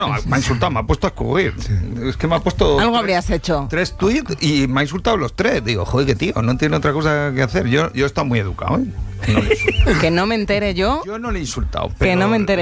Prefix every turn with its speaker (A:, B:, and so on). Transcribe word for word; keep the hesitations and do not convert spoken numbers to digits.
A: No, me ha insultado, me ha puesto a escurrir. Sí. Es que me ha puesto...
B: Algo
A: tres,
B: habrías hecho.
A: Tres tweets y me ha insultado los tres. Digo, joder, que tío, no tiene otra cosa que hacer. Yo, yo he estado muy educado, ¿eh? No le
B: que no me entere yo.
A: Yo no le he insultado.
B: Pero que no me entere.